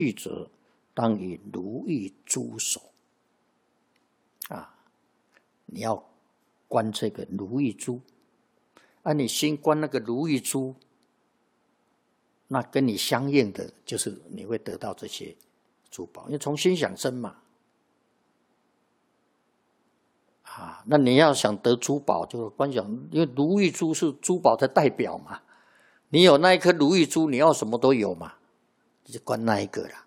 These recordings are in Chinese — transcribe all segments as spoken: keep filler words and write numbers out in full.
欲者，当以如意珠手。啊，你要观这个如意珠，啊，你心观那个如意珠，那跟你相应的就是你会得到这些珠宝，因为从心想生嘛。啊，那你要想得珠宝，就观想，因为如意珠是珠宝的代表嘛。你有那一颗如意珠，你要什么都有嘛，就观那一个啦。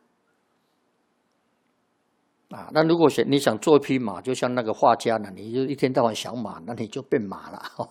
啊，那如果想你想做一匹马，就像那个画家呢，你就一天到晚想马，那你就变马了。哦、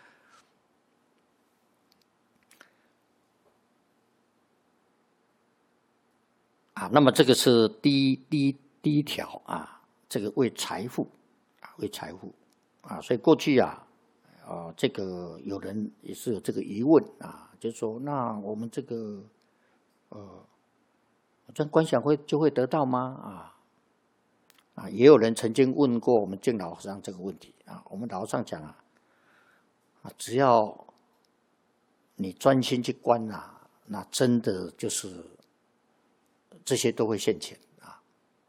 啊，那么这个是第一第一第一条啊，这个为财富啊，为财富啊，所以过去啊，啊，这个有人也是有这个疑问啊，就是说，那我们这个呃，这样观想会就会得到吗？啊？啊，也有人曾经问过我们净老和尚这个问题啊。我们老和尚讲啊，啊，只要你专心去观啊，那真的就是这些都会现前啊，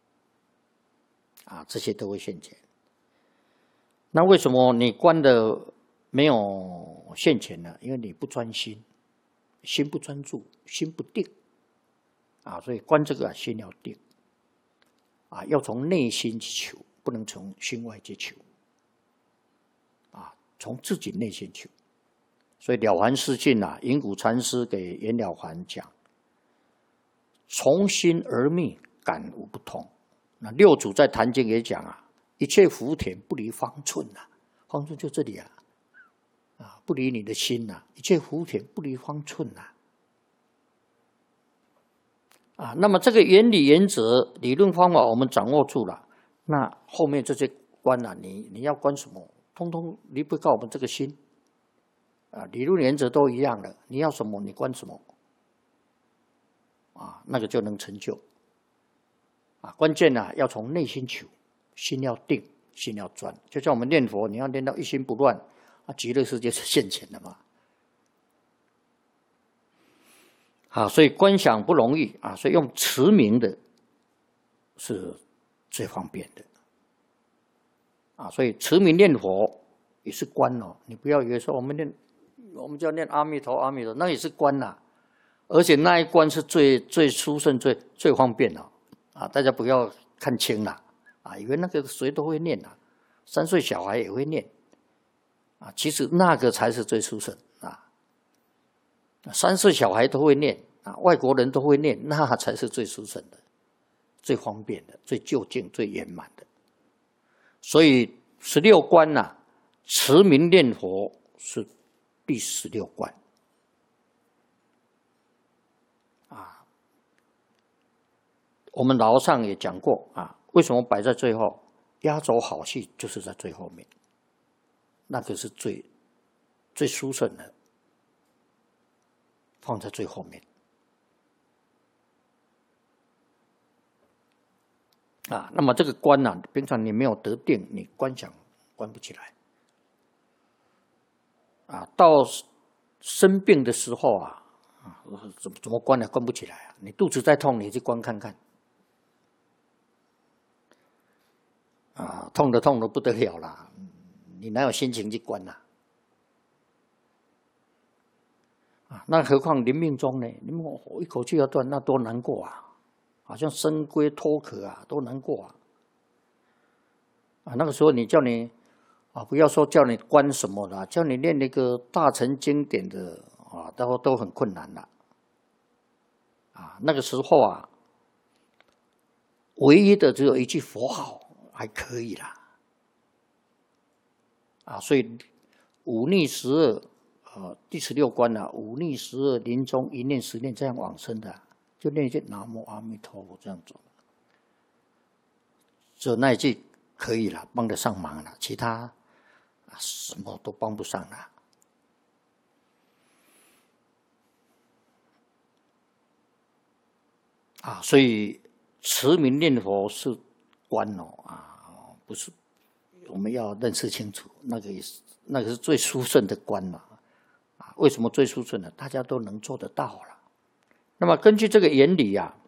啊，这些都会现前。那为什么你观的没有现前呢？因为你不专心，心不专注，心不定啊，所以观这个啊，心要定。啊，要从内心去求，不能从心外去求。啊，从自己内心求。所以了凡四训啊，云谷禅师给袁了凡讲：从心而觅，感无不通。那六祖在《坛经》也讲啊，一切福田不离方寸啊，方寸就这里啊，啊，不离你的心呐、啊，一切福田不离方寸呐、啊。啊，那么这个原理原则、理论方法我们掌握住了，那后面这些观啊，你你要观什么，通通离不开我们这个心。啊，理论原则都一样的，你要什么你观什么，啊，那个就能成就。啊，关键啊要从内心求，心要定，心要专。就像我们念佛，你要念到一心不乱，啊，极乐世界是现前的嘛。啊，所以观想不容易啊，所以用持名的是最方便的。啊，所以持名念佛也是观哦，你不要以为说我们念，我们就要念阿弥陀阿弥陀，那也是观呐、啊，而且那一观是最最殊胜、最最方便的啊，大家不要看轻了啊，以为那个谁都会念啊，三岁小孩也会念啊，其实那个才是最殊胜啊。三岁小孩都会念啊，外国人都会念，那才是最殊胜的、最方便的、最究竟、最圆满的。所以十六观呐、啊，持名念佛是第十六观啊。我们老上也讲过啊，为什么摆在最后？压轴好戏就是在最后面，那个是最最殊胜的。放在最后面啊，那么这个观呢、啊，平常你没有得定，你观想观不起来啊。到生病的时候啊，啊，怎么怎么观呢？观不起来啊！你肚子再痛，你去观看看啊，痛的痛的不得了啦，你哪有心情去观呐、啊？啊，那何况临命终呢？你们一口气要断，那多难过啊！好像生龟脱壳啊，多难过啊！啊，那个时候你叫你啊，不要说叫你观什么了，叫你念那个大乘经典的啊，都都很困难了。啊，那个时候啊，唯一的只有一句佛号还可以啦。啊，所以五逆十二。呃，第十六关啊，五逆十二临终一念十念这样往生的、啊，就念一句南无阿弥陀佛这样走。只有那一句可以了，帮得上忙了，其他啊什么都帮不上了。啊，所以持名念佛是观哦啊，不是我们要认识清楚，那个也是那个是最殊胜的观嘛。为什么最殊胜呢？大家都能做得到了。那么根据这个原理啊，